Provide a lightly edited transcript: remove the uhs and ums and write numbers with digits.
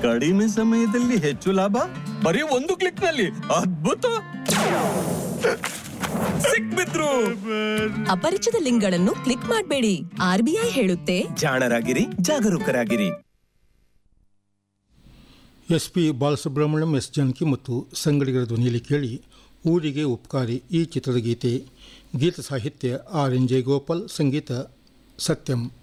ಕಡಿಮೆ ಸಮಯದಲ್ಲಿ ಹೆಚ್ಚು ಲಾಭ ಬರೀ ಒಂದು ಕ್ಲಿಕ್ ನಲ್ಲಿ. ಅದ್ಭುತ! ಸಿಕ್ಬಿದ್ರು. ಅಪರಿಚಿತ ಲಿಂಕ್ಗಳನ್ನು ಕ್ಲಿಕ್ ಮಾಡಬೇಡಿ. RBI ಹೇಳುತ್ತೆ, ಜಾಣರಾಗಿರಿ, ಜಾಗರೂಕರಾಗಿರಿ. SP ಬಾಲಸುಬ್ರಹ್ಮಣ್ಯಂ, S ಜಾನಕಿ ಮತ್ತು ಸಂಗಡಿಗರ ಧ್ವನಿಯಲ್ಲಿ ಕೇಳಿ ಊರಿಗೆ ಉಪಕಾರಿ ಈ ಚಿತ್ರದ ಗೀತೆ. ಗೀತ ಸಾಹಿತ್ಯ RN ಜಯಗೋಪಾಲ್, ಸಂಗೀತ ಸತ್ಯಂ.